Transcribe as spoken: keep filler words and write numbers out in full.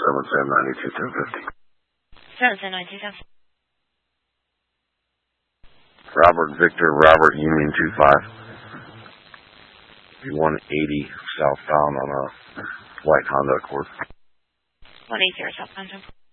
seven seven nine two ten fifty. seven seven nine two ten. Robert Victor Robert Union two five. one eighty southbound on a white Honda Accord. one eighty southbound.